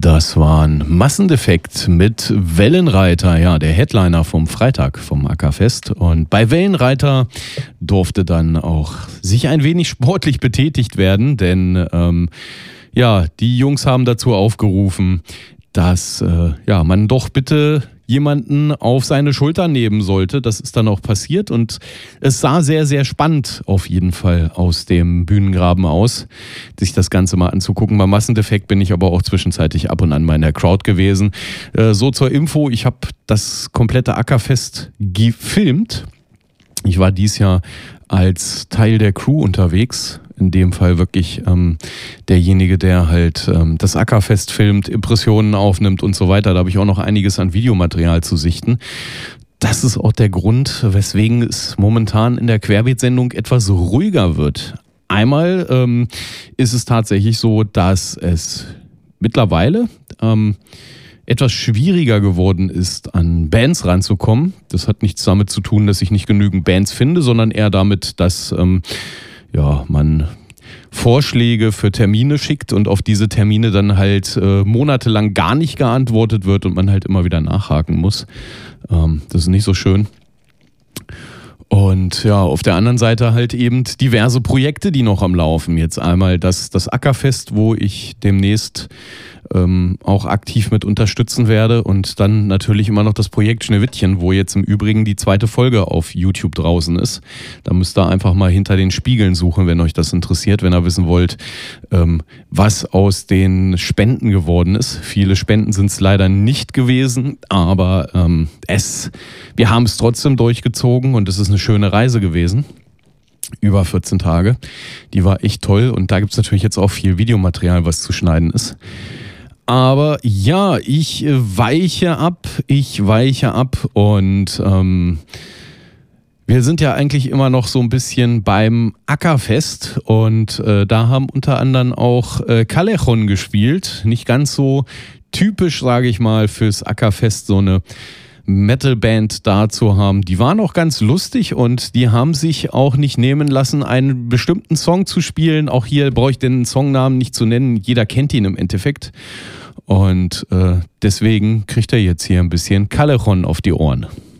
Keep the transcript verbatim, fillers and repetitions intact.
Das war ein Massendefekt mit Wellenreiter, ja, der Headliner vom Freitag vom Ackerfest. Und bei Wellenreiter durfte dann auch sich ein wenig sportlich betätigt werden, denn ähm, ja, die Jungs haben dazu aufgerufen, dass äh, ja, man doch bitte jemanden auf seine Schulter nehmen sollte. Das ist dann auch passiert und es sah sehr, sehr spannend auf jeden Fall aus dem Bühnengraben aus, sich das Ganze mal anzugucken. Beim Massendefekt bin ich aber auch zwischenzeitlich ab und an mal in der Crowd gewesen. Äh, so zur Info, ich habe das komplette Ackerfest gefilmt. Ich war dieses Jahr als Teil der Crew unterwegs. In dem Fall wirklich ähm, derjenige, der halt ähm, das Ackerfest filmt, Impressionen aufnimmt und so weiter. Da habe ich auch noch einiges an Videomaterial zu sichten. Das ist auch der Grund, weswegen es momentan in der Querbeet-Sendung etwas ruhiger wird. Einmal ähm, ist es tatsächlich so, dass es mittlerweile ähm, etwas schwieriger geworden ist, an Bands ranzukommen. Das hat nichts damit zu tun, dass ich nicht genügend Bands finde, sondern eher damit, dass ähm, ja, man Vorschläge für Termine schickt und auf diese Termine dann halt äh, monatelang gar nicht geantwortet wird und man halt immer wieder nachhaken muss. Ähm, das ist nicht so schön. Und ja, auf der anderen Seite halt eben diverse Projekte, die noch am Laufen. Jetzt einmal das, das Ackerfest, wo ich demnächst ähm, auch aktiv mit unterstützen werde. Und dann natürlich immer noch das Projekt Schneewittchen, wo jetzt im Übrigen die zweite Folge auf YouTube draußen ist. Da müsst ihr einfach mal hinter den Spiegeln suchen, wenn euch das interessiert, wenn ihr wissen wollt, ähm, was aus den Spenden geworden ist. Viele Spenden sind es leider nicht gewesen, aber ähm, es, wir haben es trotzdem durchgezogen und es ist eine schöne Reise gewesen. Über vierzehn Tage. Die war echt toll und da gibt es natürlich jetzt auch viel Videomaterial, was zu schneiden ist. Aber ja, ich weiche ab, ich weiche ab und ähm, wir sind ja eigentlich immer noch so ein bisschen beim Ackerfest und äh, da haben unter anderem auch äh, Callejon gespielt. Nicht ganz so typisch, sage ich mal, fürs Ackerfest so eine Metalband da zu haben. Die waren auch ganz lustig und die haben sich auch nicht nehmen lassen, einen bestimmten Song zu spielen. Auch hier brauche ich den Songnamen nicht zu nennen. Jeder kennt ihn im Endeffekt. Und äh, deswegen kriegt er jetzt hier ein bisschen Callejon auf die Ohren.